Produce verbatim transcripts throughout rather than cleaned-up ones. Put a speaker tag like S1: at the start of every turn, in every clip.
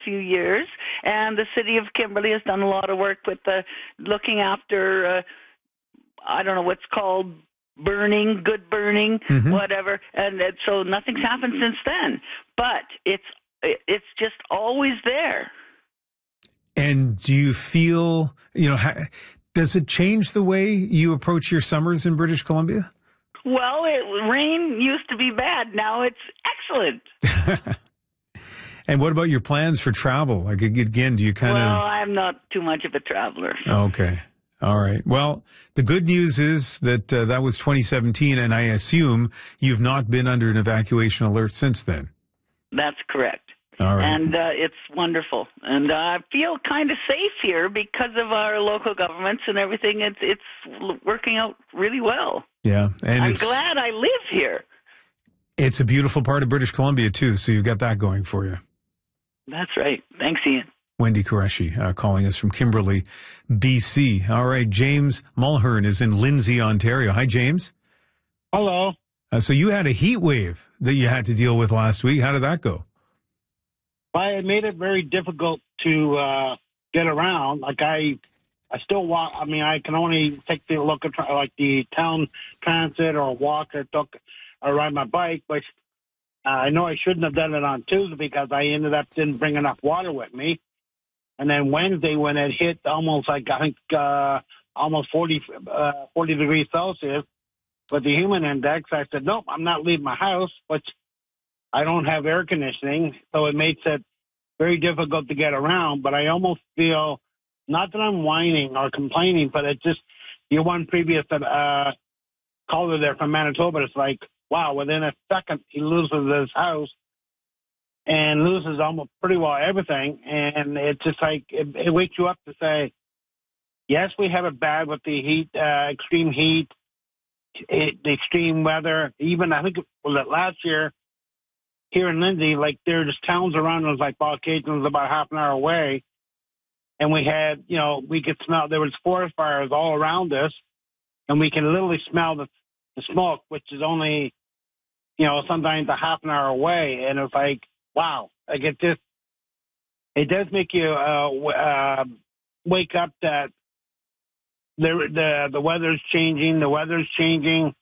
S1: few years, and the city of Kimberley has done a lot of work with the looking after, uh, I don't know what's called, burning, good burning, mm-hmm. whatever, and it, so nothing's happened since then. But it's it's just always there.
S2: And do you feel, you know, ha- does it change the way you approach your summers in British Columbia?
S1: Well, it, rain used to be bad. Now it's excellent.
S2: And what about your plans for travel? Like, again, do you kind of...
S1: Well, I'm not too much of a traveler. So.
S2: Okay. All right. Well, the good news is that uh, that was twenty seventeen, and I assume you've not been under an evacuation alert since then.
S1: That's correct.
S2: All right.
S1: And uh, it's wonderful. And uh, I feel kind of safe here because of our local governments and everything. It's, it's working out really well.
S2: Yeah. And
S1: I'm
S2: it's,
S1: glad I live here.
S2: It's a beautiful part of British Columbia, too, so you've got that going for you.
S1: That's right. Thanks, Ian.
S2: Wendy Qureshi uh, calling us from Kimberley, B C. All right, James Mulhern is in Lindsay, Ontario. Hi, James.
S3: Hello.
S2: Uh, so you had a heat wave that you had to deal with last week. How did that go?
S3: Well, it made it very difficult to uh, get around. Like I, I still walk. I mean, I can only take the look at like the town transit or walk or took or ride my bike, which uh, I know I shouldn't have done it on Tuesday because I ended up didn't bring enough water with me. And then Wednesday, when it hit almost like, I think, uh, almost forty, uh, forty degrees Celsius with the human index, I said, nope, I'm not leaving my house, which I don't have air conditioning. So it makes it very difficult to get around. But I almost feel, not that I'm whining or complaining, but it's just, your one previous uh, caller there from Manitoba, it's like, wow, within a second, he loses his house. And loses almost pretty well everything. And it's just like, it, it wakes you up to say, yes, we have it bad with the heat, uh, extreme heat, it, the extreme weather. Even, I think, was it last year here in Lindsay, like there are just towns around us, like Ballcaton was about half an hour away. And we had, you know, we could smell, there was forest fires all around us. And we can literally smell the, the smoke, which is only, you know, sometimes a half an hour away. And it's like, wow, like it just, it does make you uh, w- uh, wake up that the, the the weather's changing, the weather's changing,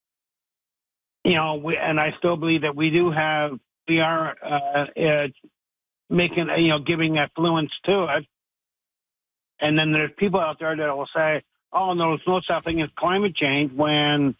S3: you know, we, and I still believe that we do have, we are uh, uh, making, you know, giving affluence to it. And then there's people out there that will say, oh, no, there's no such thing as climate change when,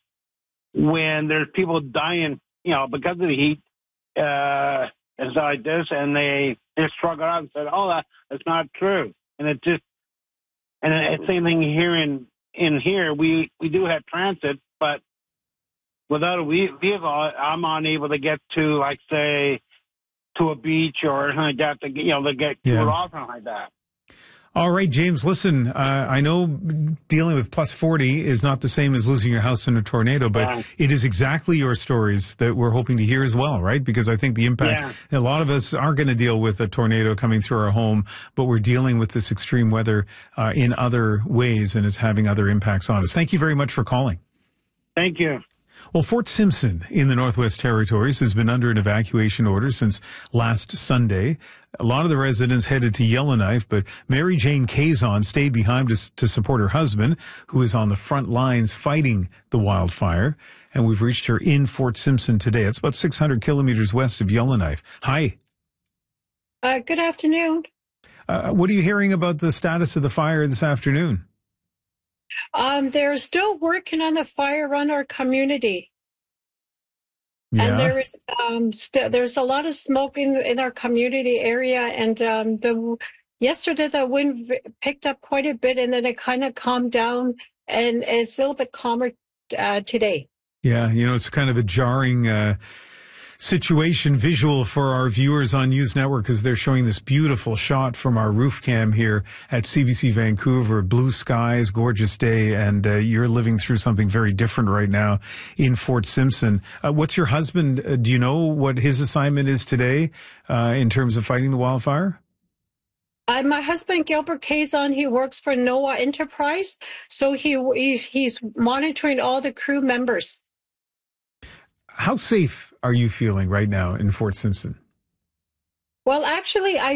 S3: when there's people dying, you know, because of the heat. Uh, it's like this, and they just shrug it off and said, "Oh, that that's not true." And it just, and it's same thing here in in here. We we do have transit, but without a vehicle, I'm unable to get to, like, say, to a beach or anything like that to get, you know, to get
S2: yeah.
S3: cooled off or like that.
S2: All right, James, listen, uh, I know dealing with plus forty is not the same as losing your house in a tornado, but yeah. it is exactly your stories that we're hoping to hear as well, right? Because I think the impact, yeah. a lot of us aren't going to deal with a tornado coming through our home, but we're dealing with this extreme weather uh, in other ways, and it's having other impacts on us. Thank you very much for calling.
S3: Thank you.
S2: Well, Fort Simpson in the Northwest Territories has been under an evacuation order since last Sunday. A lot of the residents headed to Yellowknife, but Mary Jane Kazon stayed behind to, to support her husband, who is on the front lines fighting the wildfire. And we've reached her in Fort Simpson today. It's about six hundred kilometers west of Yellowknife. Hi.
S4: Uh, good afternoon.
S2: Uh, what are you hearing about the status of the fire this afternoon?
S4: Um, they're still working on the fire on our community.
S2: Yeah.
S4: And there is um, st- there's a lot of smoke in, in our community area. And um, the yesterday the wind v- picked up quite a bit, and then it kind of calmed down, and it's a little bit calmer uh, today.
S2: Yeah, you know, it's kind of a jarring uh, situation visual for our viewers on News Network because they're showing this beautiful shot from our roof cam here at C B C Vancouver. Blue skies, gorgeous day, and uh, you're living through something very different right now in Fort Simpson. Uh, what's your husband, uh, do you know what his assignment is today uh, in terms of fighting the wildfire?
S4: Uh, my husband, Gilbert Kazon, he works for NOAA Enterprise, so he he's, he's monitoring all the crew members.
S2: How safe are you feeling right now in Fort Simpson?
S4: Well, actually, I